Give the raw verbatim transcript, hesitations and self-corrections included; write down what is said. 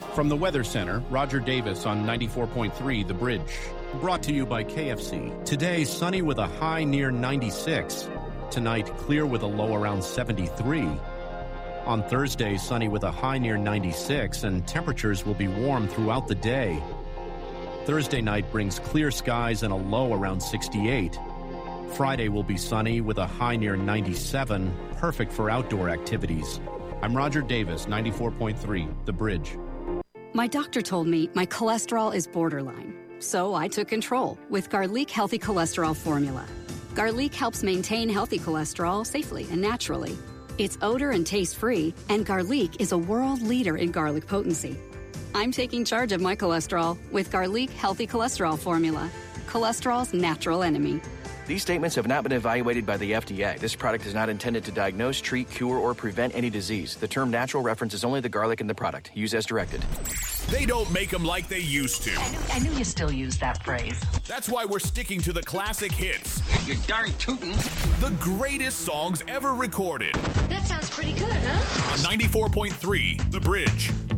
From the Weather Center, Roger Davis on ninety-four point three The Bridge. Brought to you by K F C. Today, sunny with a high near ninety-six. Tonight, clear with a low around seventy-three. On Thursday, sunny with a high near ninety-six, and temperatures will be warm throughout the day. Thursday night brings clear skies and a low around sixty-eight. Friday will be sunny with a high near ninety-seven, perfect for outdoor activities. I'm Roger Davis, ninety-four point three The Bridge. My doctor told me my cholesterol is borderline, so I took control with Garlic Healthy Cholesterol Formula. Garlic helps maintain healthy cholesterol safely and naturally. It's odor and taste-free, and Garlic is a world leader in garlic potency. I'm taking charge of my cholesterol with Garlic Healthy Cholesterol Formula, cholesterol's natural enemy. These statements have not been evaluated by the F D A. This product is not intended to diagnose, treat, cure, or prevent any disease. The term natural references only the garlic in the product. Use as directed. They don't make them like they used to. I knew, I knew you still use that phrase. That's why we're sticking to the classic hits. You're darn tootin'. The greatest songs ever recorded. That sounds pretty good, huh? On ninety-four point three The Bridge.